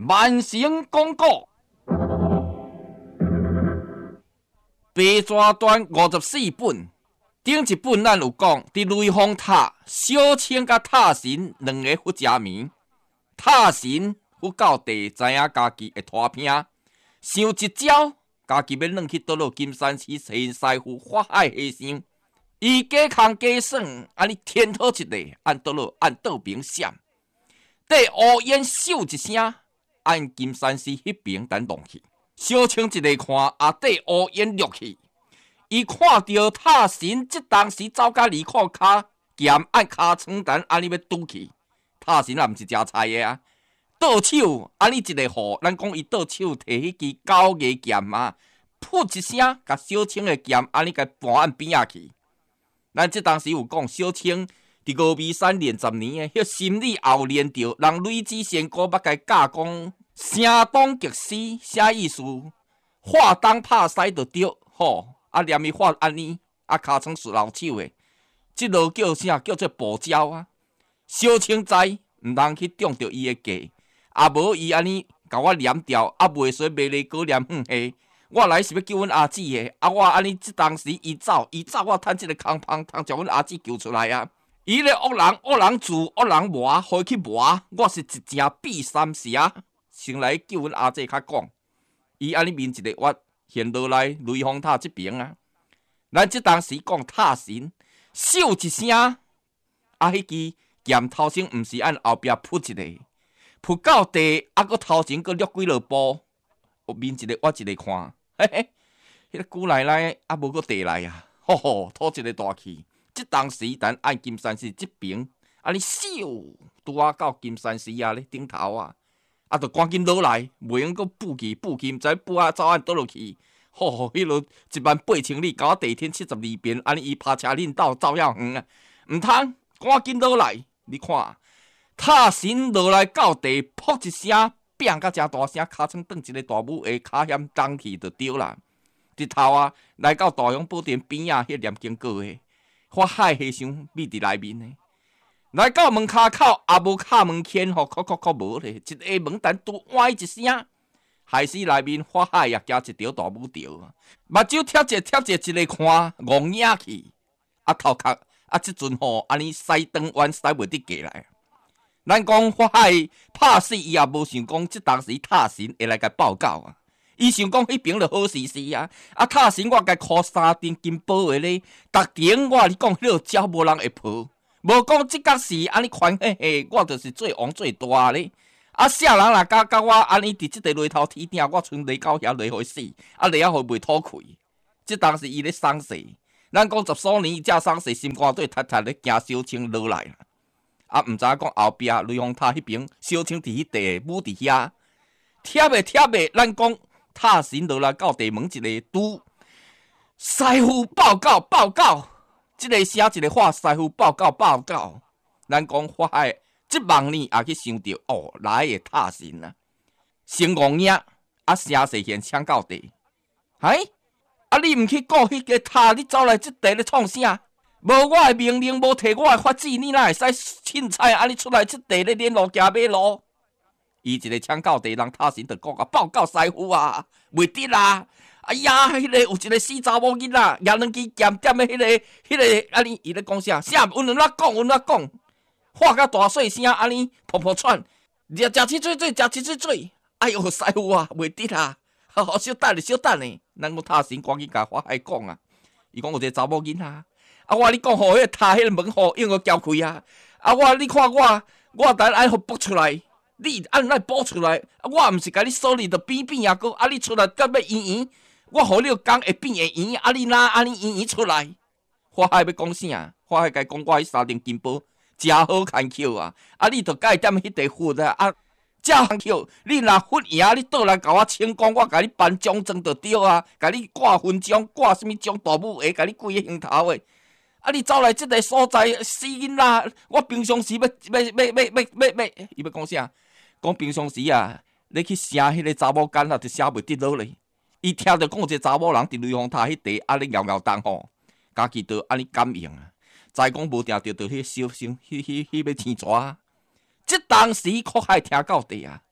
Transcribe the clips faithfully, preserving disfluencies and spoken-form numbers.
万成公告。白纸段五十四本，顶一本咱有讲，伫雷峰塔小青甲塔神两个副家名，塔神副到地知影家己会拖拼，想一招，家己要转去倒落金山寺找师傅法海和尚，伊加空加算，安尼天讨一个，按倒落按倒边闪，缀乌烟咻一声，按金山寺迄边等动去。小青一个看，啊，缀乌烟落去，伊看到塔神即当时走甲离裤骹，剑按骹床单，安尼要拄去。塔神也毋是食菜的啊，倒手安尼一个号，咱讲伊倒手摕迄支狗牙剑啊，噗一声，甲小青的剑安尼甲搬按边仔去。咱即当时有讲，小青伫峨眉山练十年的，迄心理后练着，人雷子仙姑捌甲伊教讲。声东击西，啥意思？话东拍西就对，吼！啊，念伊话安尼，啊，尻川顺老手的，即落叫啥？叫做步招啊！小青知，毋通去中着伊的计，啊无伊安尼甲我念掉，啊袂随卖咧果念哼嘿。我来是要救阮阿姊的，啊我安尼即当时伊走，伊走我趁即个空芳，通将阮阿姊救出来啊！伊咧恶人，恶人自恶人磨，互伊去磨，我是一正必三侠。先来叫阮阿姐较讲，伊安尼面一个我现落来雷峰塔即边啊。咱即当时讲塔神，咻一声，啊，迄支剑头先毋是按后壁扑一个，扑到地，啊，搁头前搁掠几落步，面一个我一个看，嘿嘿，迄、那个姑奶奶啊无搁地来啊，吼吼，吐一个大气。即当时咱按金山寺即边，安尼咻，拄啊到金山寺啊咧顶头啊。啊，就赶紧落来，袂用搁补去补去，毋知补啊走按倒落去。吼吼，迄落一万八千里，搞地天七十二变，安尼伊拍车恁斗走遐远啊！毋通，赶紧落来，你看，塔神落来到地，噗一声，变甲诚大声，尻川转一个大母下骹险当去就对啦。日头啊，来到大雄宝殿边啊，迄念经过的，法海和尚秘伫内面的。来到门骹口，也无敲门钳，吼，敲敲敲无咧，一个门单拄歪一声，害死内面法海也加一条大母条啊！目睭贴者贴者，一个看戆眼去，啊头壳啊，即阵吼安尼驶转弯驶袂得过来。咱讲法海拍死伊也无想讲，即当时塔神会来甲报告啊！伊想讲迄边就好势势啊！啊塔神我甲箍三顶金宝的咧，逐顶我你讲迄落鸟无人会抱。无讲即角是安尼宽嘿嘿，我就是最王最大咧。啊，啥人若甲甲我安尼伫即个雷头天顶，我剩雷到遐雷互死，啊雷啊互袂吐气。即当时伊咧丧事，咱讲十数年才丧事，心肝对塌塌咧惊小青落来啦。啊，毋知影讲后壁雷峰塔迄边，小青伫迄地母伫遐，贴诶贴诶，咱讲塔神落来到地门一个拄，师傅报告报告。即个写一个话，师傅报告报告，咱讲法海，即望呢也去想到哦，来个塔神啊，成戆眼啊，声势现抢到地，哎，啊你毋去顾迄个塔，你走来即地咧创啥？无我诶命令，无摕我诶法旨，你哪会使凊彩安尼出来即地咧连路行马路？伊一个抢到地，人塔神就讲啊，报告师傅啊，袂得啦。哎呀，迄、那个有一个死查某囡仔，举两支剑点的迄个、迄、那个，安尼伊咧讲啥？啥？阮怎讲？阮怎讲？话甲大细声，安尼噗噗喘，食食七嘴嘴，食七嘴嘴。哎呦，师傅啊，袂得啦！好好小等咧，小等咧。咱个塔神赶紧甲法海讲啊，伊讲有一个查某囡仔，啊我你讲吼，迄个塔迄个门吼，用个交开啊！啊我你看我，我等下互剥出来。你按来剥出来，啊我毋是甲你锁你着扁扁啊个，啊你出来甲要圆圆。我互你讲会变会圆，啊你哪安尼圆圆出来？法海要讲啥？法海甲讲我迄三顶金宝真好看巧啊！啊你着甲伊点迄地佛啊！啊，真好巧！你若佛赢，你倒来甲我请功，我甲你颁奖状着对啊！甲你挂勋章，挂什物奖大母下，甲你跪个胸头的。啊你走来即个所在死囡仔，我平常时要要要要要要要，伊要讲啥？讲平常时啊，你去写迄个查某干啊，就写袂得落咧。伊听着讲有一个查某人伫雷峰塔迄地，安尼摇摇动吼，家己着安尼感应啊。再讲无定着着迄小声，迄迄迄要青蛇。即当时可还听到地啊，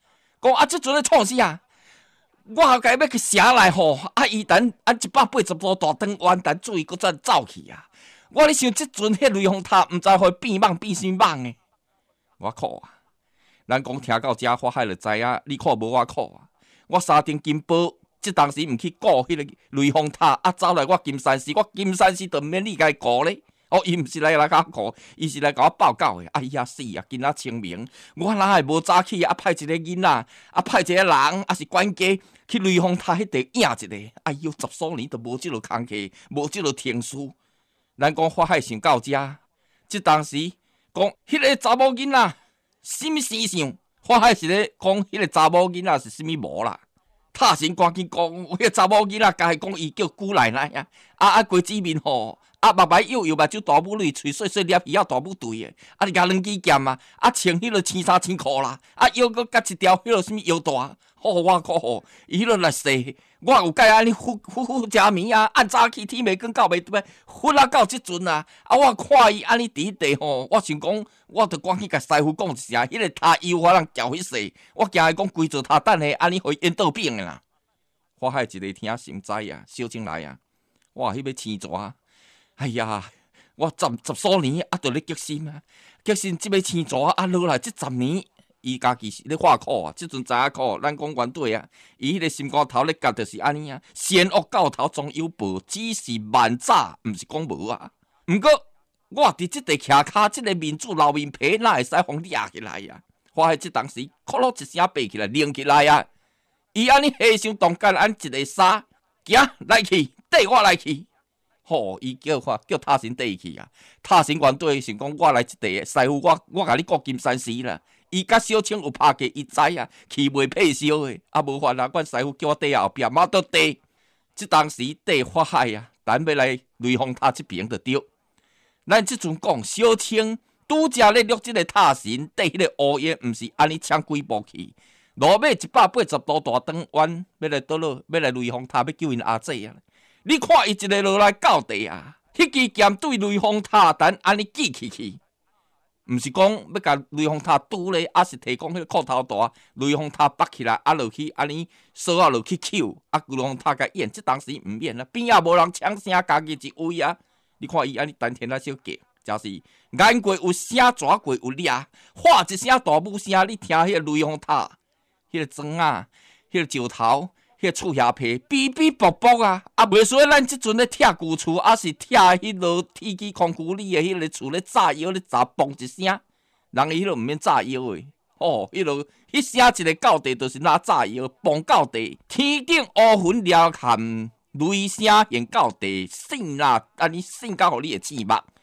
讲啊，即阵咧创啥啊？我后家要去城内吼，啊，伊等啊一百八十度大灯完蛋，注意搁再走去啊！我咧想，即阵迄雷峰塔毋知会变梦变啥梦诶！我靠啊！咱讲听到遮，我海就知影，你看无我苦啊！我三顶金宝，即当时毋去顾迄个雷峰塔，啊，走来我金山寺，我金山寺就毋免你家顾咧。哦，伊毋是来来甲我顾，伊是来甲我报告诶。哎呀死啊！囡仔清明，我哪会无早起啊？派一个囡仔，啊派一个人，啊是管家去雷峰塔迄地影一个。哎呦，十数年都无即落工课，无即落天书。咱讲法海想到遮，即当时讲迄个查某囡仔，什么思想？法海是咧讲迄个查某囡仔是什么无啦？塔神赶紧讲，迄个查某囡仔家己讲伊叫姑奶奶啊，啊啊瓜子面吼。啊，目白幼幼目睭大母女，喙细细粒耳仔大母对诶。啊，你甲两支剑啊，啊穿迄落青衫青裤啦，啊腰搁夹一条迄落什物腰带，好我靠吼，伊迄落来细，我有甲安尼呼呼呼食面啊，暗早起天袂光到袂对，忽啊到即阵啊，啊我看伊安尼伫地吼，我想讲，我着赶紧甲师傅讲一声，迄个塔油我人搅迄细，我惊伊讲规座塔等下安尼互伊淹倒饼诶啦。我海一个听心知啊，小青来啊，哇，迄要青蛇。哎呀，我十十数年啊，着咧决心啊，决心即要青蛇啊，落来即十年，伊家己是咧画苦啊。即阵知影苦，咱讲原对啊，伊迄个心肝头咧夹着是安尼啊，善恶到头总有报，只是万早，毋是讲无啊。毋过我伫即地徛骹，即个面子老面皮，哪会使互掠起来啊？我迄即当时，哭噜一声爬起来，拎起来啊！伊安尼下上动干，安一个沙，行来去，缀我来去。吼！伊叫我叫塔神缀去啊！塔神原对想讲，我来即地师傅，我我甲你顾金山寺啦。伊甲小青有拍过，伊知啊，气袂配烧诶。啊，无法啦，阮师傅叫我缀后壁，嘛都缀。即当时缀法海啊，咱要来雷峰塔即边就对。咱即阵讲小青拄则咧录即个塔神缀迄个乌烟，毋是安尼抢几步去。路尾一百八十度大灯弯，要来倒落，要来雷峰塔，要救因阿姐啊！你看伊一个落来到地啊，迄支剑对雷峰塔等安尼记起去，毋是讲要甲雷峰塔拄咧，啊是提供迄个裤头大，雷峰塔拔起来啊落去，安尼锁啊落去扣，啊雷峰塔甲演，即当时毋免啦，边仔无人抢声，家己一位啊！你看伊安尼丹田啊小夹，就是眼过有声，蛇过有掠，喊一声大母声，你听迄个雷峰塔，迄个庄啊，迄个石头。迄个厝遐皮比比薄薄啊，啊袂说咱即阵咧拆旧厝，啊是拆迄落天机空谷里诶迄个厝咧炸药咧炸嘣一声，人伊迄落毋免炸药诶，哦，迄落迄声一个到地，就是拿炸药嘣到地，天顶乌云撩含雷声现到地，醒啦，安尼醒到互你会醒目。